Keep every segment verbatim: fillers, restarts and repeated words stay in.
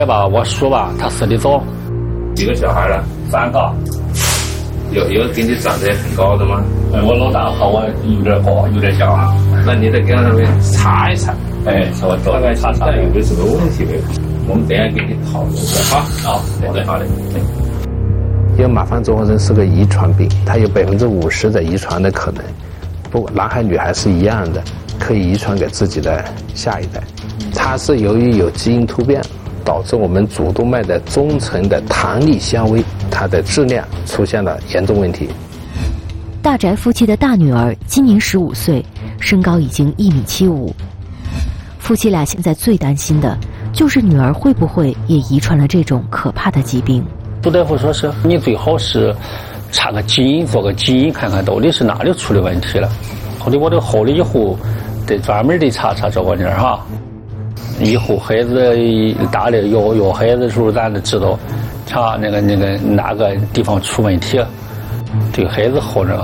吧，我叔吧，他死得早， 几个小孩了？ 三个。 有有比你长得也很高的吗？ 哎，我老大和我有点高，有点像啊。 那你得跟他们查一查。 哎，是我找来查查有没有什么问题没有？我们等一下给你讨论一下啊。 好，好的，好的。 因为马凡综合征是个遗传病，它有百分之五十的遗传的可能，不过男孩女孩是一样的，可以遗传给自己的下一代。它是由于有基因突变，导致我们主动脉的中层的弹力纤维，它的质量出现了严重问题。 大宅夫妻的大女儿今年十五岁，身高已经一米七五。夫妻俩现在最担心的就是女儿会不会也遗传了这种可怕的疾病。 朱大夫说是你最好是查个基因，做个基因看看到底是哪里出了问题了。后来我这后来以后得专门得查查这个呢哈。以后孩子大了要要孩子的时候，咱得知道查那个那个哪个地方出问题，对孩子好着。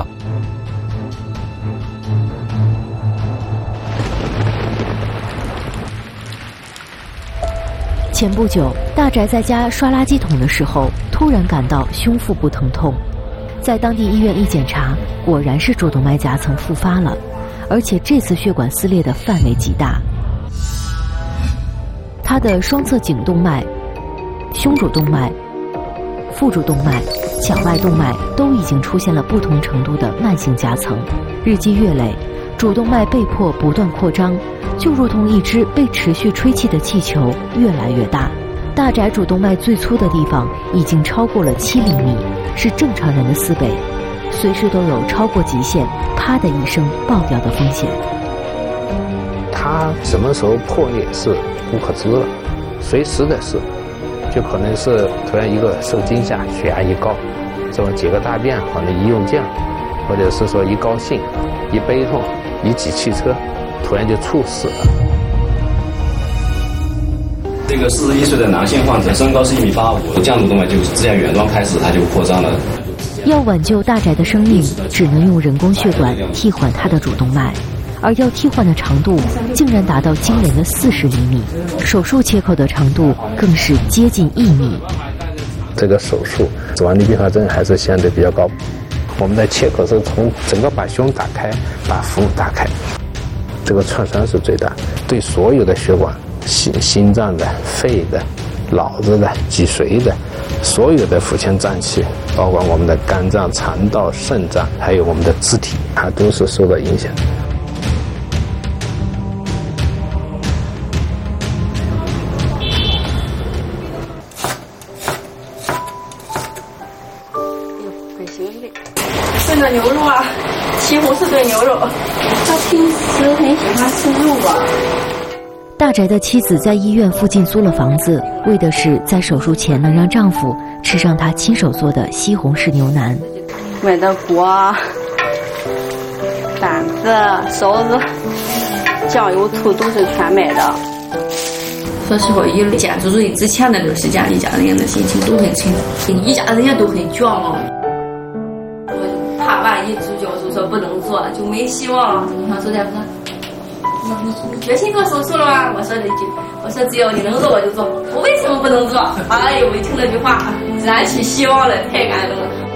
前不久，大宅在家刷垃圾桶的时候，突然感到胸腹部疼痛，在当地医院一检查，果然是主动脉夹层复发了，而且这次血管撕裂的范围极大。他的双侧颈动脉、胸主动脉、腹主动脉、脚外动脉都已经出现了不同程度的慢性夹层，日积月累，主动脉被迫不断扩张，就如同一只被持续吹气的气球，越来越大。大宅主动脉最粗的地方已经超过了七厘米，是正常人的四倍，随时都有超过极限，啪的一声爆掉的风险。 它什么时候破裂是不可知了，随时的事，就可能是突然一个受惊吓，血压一高，这么解个大便或者一用酱，或者是说一高兴、一悲痛、一挤汽车，突然就猝死了。 这个四十一岁的男性患者身高是一米八五，降主动脉就自然远端开始它就扩张了。 要挽救大宅的生命，只能用人工血管替换他的主动脉。而要替换的长度竟然达到惊人的四十厘米，手术切口的长度更是接近一米。 这个手术死亡率并发症还是相对比较高。我们的切口是从整个把胸打开，把腹打开，这个创伤是最大，对所有的血管，心心脏的、肺的、脑子的、脊髓的，所有的腹腔脏器，包括我们的肝脏、肠道、肾脏，还有我们的肢体，它都是受到影响。 炖的牛肉啊，西红柿炖牛肉，他平时很喜欢吃肉啊。 大宅的妻子在医院附近租了房子，为的是在手术前能让丈夫吃上她亲手做的西红柿牛腩。 买的锅、胆子、勺子、酱油、醋都是全买的。说实话，以建筑主义之前的段时间，一家人的心情都很沉，一家人也都很绝望。怕万一主教授说不能做，就没希望了。你看周大夫说，你你你决心做手术了吗？我说了一句，我说只要你能做我就做，我为什么不能做？哎呦，我一听那句话，燃起希望了，太感动了。